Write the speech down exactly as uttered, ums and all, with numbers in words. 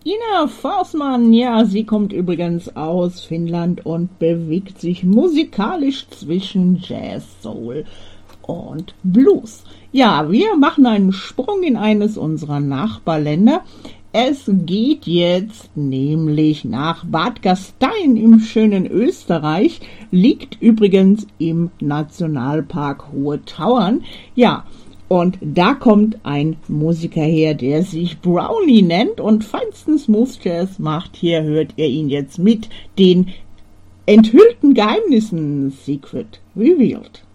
Ina Forssmann, ja, sie kommt übrigens aus Finnland und bewegt sich musikalisch zwischen Jazz, Soul und Blues. Ja, wir machen einen Sprung in eines unserer Nachbarländer. Es geht jetzt nämlich nach Bad Gastein im schönen Österreich, liegt übrigens im Nationalpark Hohe Tauern. Ja, und da kommt ein Musiker her, der sich Brownie nennt und feinsten Smooth Jazz macht. Hier hört ihr ihn jetzt mit den enthüllten Geheimnissen Secret Revealed.